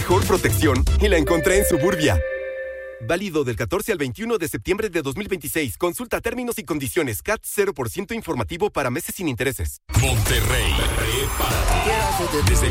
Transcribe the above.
mejor protección y la encontré en Suburbia. Válido del 14 al 21 de septiembre de 2026. Consulta términos y condiciones. CAT 0% informativo para meses sin intereses. Monterrey. Prepárate. Desde